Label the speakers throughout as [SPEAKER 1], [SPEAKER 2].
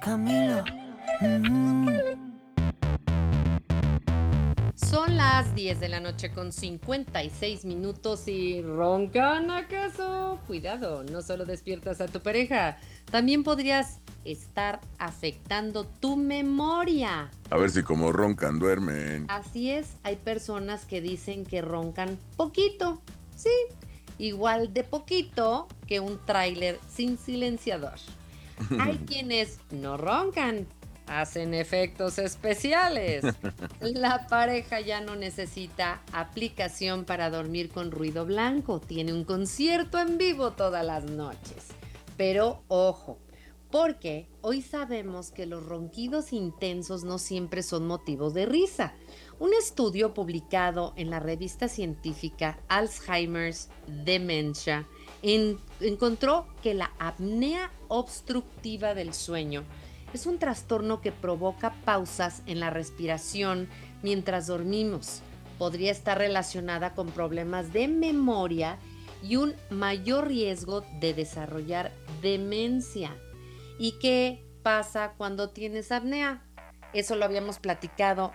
[SPEAKER 1] Camilo. Mm.
[SPEAKER 2] Son las 10 de la noche con 56 minutos y ¿roncan acaso? Cuidado, no solo despiertas a tu pareja, también podrías estar afectando tu memoria.
[SPEAKER 3] A ver si como roncan duermen.
[SPEAKER 2] Así es, hay personas que dicen que roncan poquito, sí, igual de poquito que un tráiler sin silenciador. Hay quienes no roncan, hacen efectos especiales. La pareja ya no necesita aplicación para dormir con ruido blanco, tiene un concierto en vivo todas las noches. Pero ojo, porque hoy sabemos que los ronquidos intensos no siempre son motivos de risa. Un estudio publicado en la revista científica Alzheimer's Dementia encontró que la apnea obstructiva del sueño es un trastorno que provoca pausas en la respiración mientras dormimos. Podría estar relacionada con problemas de memoria y un mayor riesgo de desarrollar demencia. ¿Y qué pasa cuando tienes apnea? Eso lo habíamos platicado.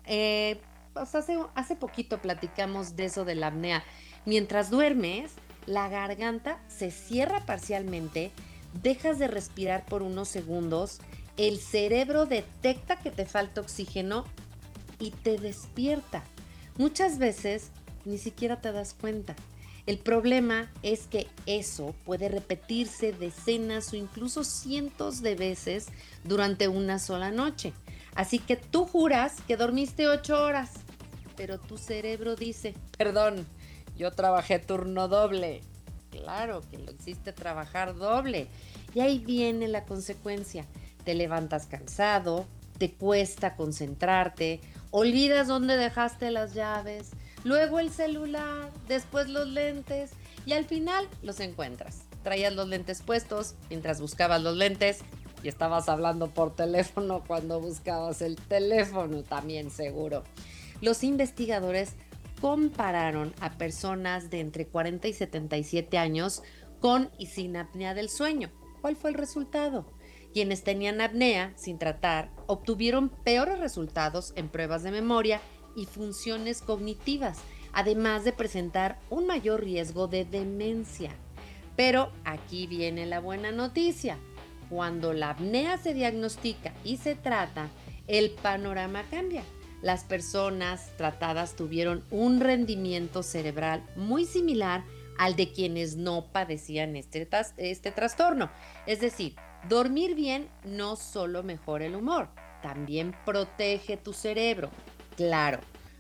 [SPEAKER 2] Pues hace poquito platicamos de eso de la apnea. Mientras duermes, la garganta se cierra parcialmente, dejas de respirar por unos segundos, el cerebro detecta que te falta oxígeno y te despierta. Muchas veces ni siquiera te das cuenta. El problema es que eso puede repetirse decenas o incluso cientos de veces durante una sola noche. Así que tú juras que dormiste 8 horas, pero tu cerebro dice, perdón, yo trabajé turno doble. Claro que lo hiciste trabajar doble. Y ahí viene la consecuencia. Te levantas cansado, te cuesta concentrarte, olvidas dónde dejaste las llaves, luego el celular, después los lentes y al final los encuentras. Traías los lentes puestos mientras buscabas los lentes y estabas hablando por teléfono cuando buscabas el teléfono también seguro. Los investigadores compararon a personas de entre 40 y 77 años con y sin apnea del sueño. ¿Cuál fue el resultado? Quienes tenían apnea sin tratar obtuvieron peores resultados en pruebas de memoria y funciones cognitivas, además de presentar un mayor riesgo de demencia. Pero aquí viene la buena noticia. Cuando la apnea se diagnostica y se trata, el panorama cambia. Las personas tratadas tuvieron un rendimiento cerebral muy similar al de quienes no padecían este trastorno. Es decir, dormir bien no solo mejora el humor, también protege tu cerebro. Claro,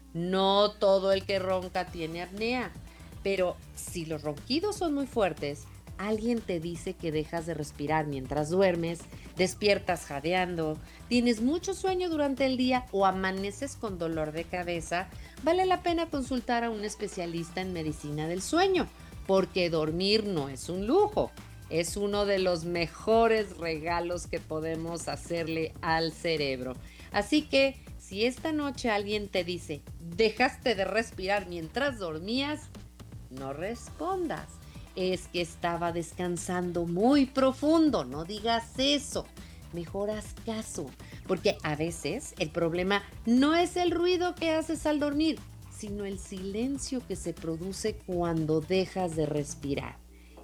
[SPEAKER 2] no todo el que ronca tiene apnea, pero si los ronquidos son muy fuertes, alguien te dice que dejas de respirar mientras duermes, despiertas jadeando, tienes mucho sueño durante el día o amaneces con dolor de cabeza, vale la pena consultar a un especialista en medicina del sueño, porque dormir no es un lujo, es uno de los mejores regalos que podemos hacerle al cerebro. Así que si esta noche alguien te dice, dejaste de respirar mientras dormías, no respondas. Es que estaba descansando muy profundo, no digas eso. Mejor haz caso, porque a veces el problema no es el ruido que haces al dormir, sino el silencio que se produce cuando dejas de respirar.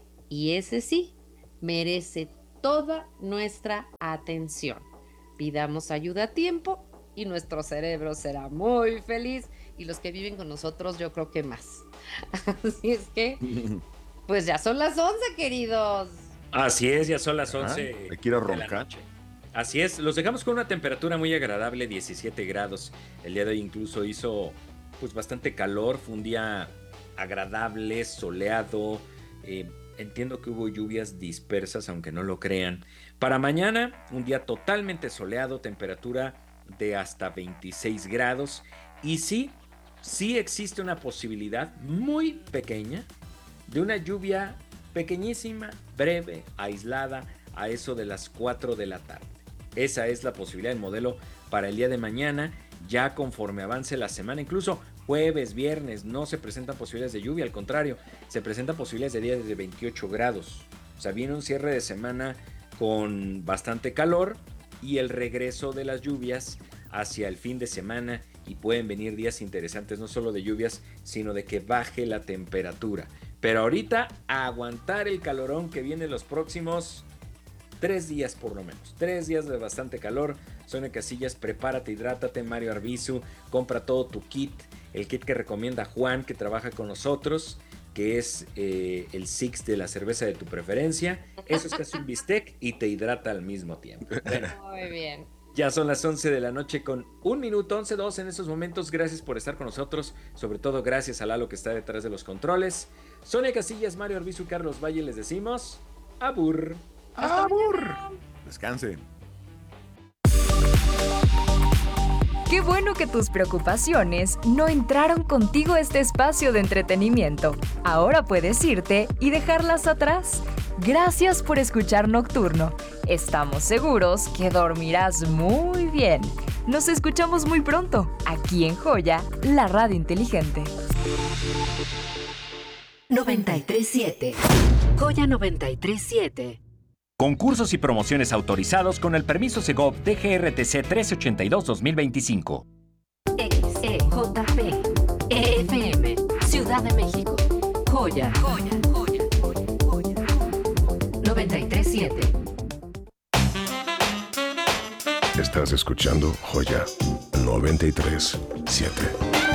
[SPEAKER 2] Y ese sí, merece toda nuestra atención. Pidamos ayuda a tiempo y nuestro cerebro será muy feliz y los que viven con nosotros yo creo que más. Así es que, pues ya son las 11, queridos.
[SPEAKER 4] Así es, ya son las 11
[SPEAKER 3] me quiero
[SPEAKER 4] de la
[SPEAKER 3] roncar.
[SPEAKER 4] noche. Así es, los dejamos con una temperatura muy agradable, 17 grados. El día de hoy incluso hizo pues bastante calor, fue un día agradable, soleado. Entiendo que hubo lluvias dispersas, aunque no lo crean. Para mañana, un día totalmente soleado, temperatura de hasta 26 grados. Y sí existe una posibilidad muy pequeña de una lluvia pequeñísima, breve, aislada, a eso de las 4 de la tarde. Esa es la posibilidad del modelo para el día de mañana. Ya conforme avance la semana, incluso jueves, viernes, no se presentan posibilidades de lluvia, al contrario, se presentan posibilidades de días de 28 grados. O sea, viene un cierre de semana con bastante calor y el regreso de las lluvias hacia el fin de semana, y pueden venir días interesantes, no solo de lluvias, sino de que baje la temperatura. Pero ahorita a aguantar el calorón que viene los próximos 3 días por lo menos. 3 días de bastante calor. Sonia Casillas, prepárate, hidrátate. Mario Arbizu, compra todo tu kit. El kit que recomienda Juan, que trabaja con nosotros, que es el Six de la cerveza de tu preferencia. Eso es casi un bistec y te hidrata al mismo tiempo. Bueno,
[SPEAKER 2] Muy bien.
[SPEAKER 4] ya son las 11 de la noche con 1 minuto, 11:02 en estos momentos. Gracias por estar con nosotros. Sobre todo gracias a Lalo, que está detrás de los controles. Sonia Casillas, Mario Arbizu, Carlos Valle, les decimos abur.
[SPEAKER 3] ¡Abur! Descansen.
[SPEAKER 1] Qué bueno que tus preocupaciones no entraron contigo a este espacio de entretenimiento. Ahora puedes irte y dejarlas atrás. Gracias por escuchar Nocturno. Estamos seguros que dormirás muy bien. Nos escuchamos muy pronto, aquí en Joya, la radio inteligente.
[SPEAKER 5] 93.7. Joya 93.7.
[SPEAKER 6] Concursos y promociones autorizados con el permiso Segov DGRTC 1382-2025.
[SPEAKER 5] XEJP FM Ciudad de México. Joya 93.7.
[SPEAKER 7] Estás escuchando Joya 93.7.